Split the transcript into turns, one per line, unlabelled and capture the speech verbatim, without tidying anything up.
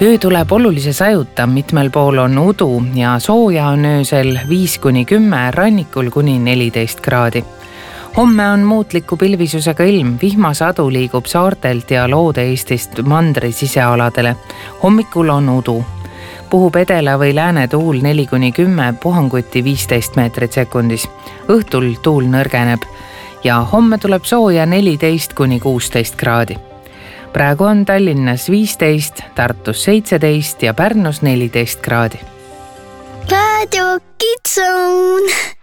öö tuleb olulise sajuta, mitmel pool on udu ja sooja on öösel viis kuni kümme, rannikul kuni neliteist kraadi. Homme on muutliku pilvisusega ilm, vihmasadu liigub saartelt ja Loode-Eestist mandri sisealadele. Hommikul on udu. Puhub edela või lääne tuul neli kuni kümme, puhanguti viisteist meetrit sekundis. Õhtul tuul nõrgeneb ja homme tuleb sooja neliteist kuni kuusteist kraadi. Praegu on Tallinnas viisteist, Tartus seitseteist ja Pärnus neliteist kraadi.
Radio Kids Zone.